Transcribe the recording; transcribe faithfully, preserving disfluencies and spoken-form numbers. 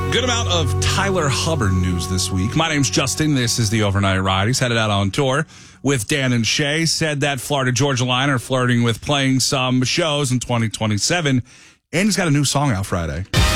Good amount of Tyler Hubbard news this week. My name's Justin. This is the Overnight Ride. He's headed out on tour with Dan and Shay. Said that Florida Georgia Line are flirting with playing some shows in twenty twenty-seven. And he's got a new song out Friday.